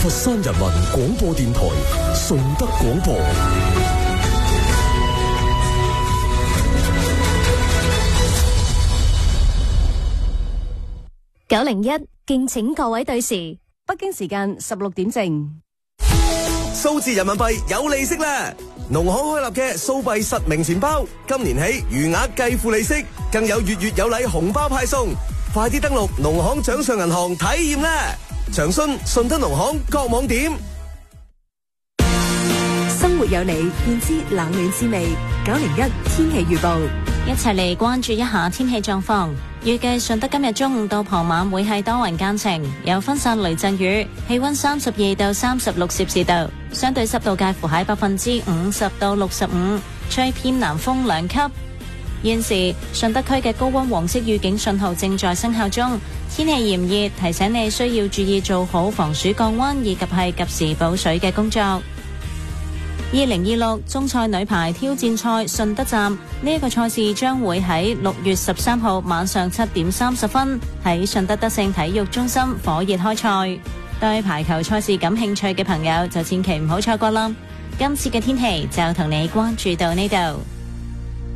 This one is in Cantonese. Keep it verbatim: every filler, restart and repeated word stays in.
佛山人民廣播電台順德廣播。 九零一，敬請各位對時。北京時間十六點正。 數字人民幣有利息啦！農行開立嘅數幣實名錢包，今年起餘額計付利息，更有月月有禮紅包派送。快啲登錄農行掌上銀行體驗啦！詳詢順德農行各網點。 生活有你，便知冷暖滋味。九零一天氣預報， 一齊嚟關注一下天氣狀況。預計順德今日中午到傍晚會係多雲間晴，有分散雷陣雨，氣溫三十二到三十六攝氏度，相對濕度介乎喺百分之五十到六十五，吹偏南風兩級。現時順德區嘅高溫黃色預警信號正在生效中，天氣炎熱，提醒你需要注意做好防暑降溫以及係及時補水嘅工作。二零二六中賽女排挑戰賽順德站呢一個賽事將會喺六月十三號晚上七點三十分喺順德德勝體育中心火熱開賽。對排球賽事感興趣嘅朋友就千祈唔好錯過啦！今次嘅天氣就同你關注到呢度。